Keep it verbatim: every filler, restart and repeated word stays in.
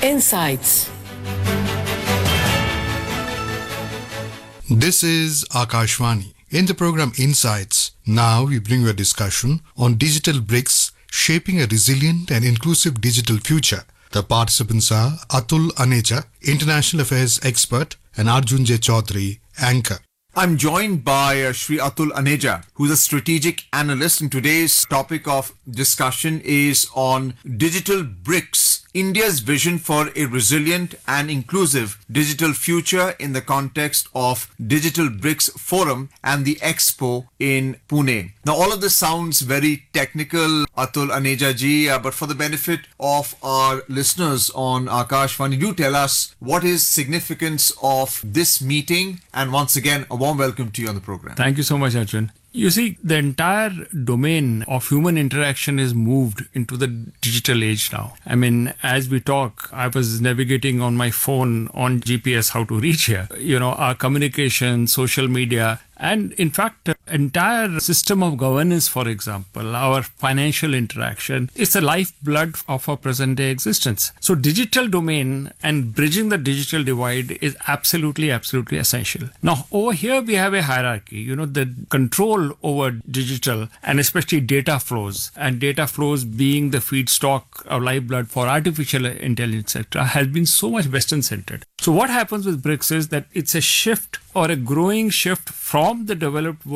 Insights. This is Akashvani. In the program Insights, now we bring you a discussion on digital bricks shaping a resilient and inclusive digital future. The participants are Atul Aneja, International Affairs Expert, and Arjun J. Chaudhary, Anchor. I'm joined by uh, Shri Atul Aneja, who's a strategic analyst, and today's topic of discussion is on digital bricks, India's vision for a resilient and inclusive digital future in the context of Digital Bricks Forum and the Expo in Pune. Now, all of this sounds very technical, Atul Aneja ji, uh, but for the benefit of our listeners on Akashvani, do tell us what is significance of this meeting, and once again, a warm welcome to you on the program. Thank you so much, Arjun. You see, the entire domain of human interaction is moved into the digital age now. I mean, as we talk, I was navigating on my phone on G P S how to reach here. You know, our communication, social media, and in fact, entire system of governance, for example, our financial interaction, it's the lifeblood of our present day existence. So digital domain and bridging the digital divide is absolutely, absolutely essential. Now, over here, we have a hierarchy. You know, the control over digital and especially data flows, and data flows being the feedstock or lifeblood for artificial intelligence, et cetera, has been so much Western centered. So what happens with BRICS is that it's a shift or a growing shift from the developed world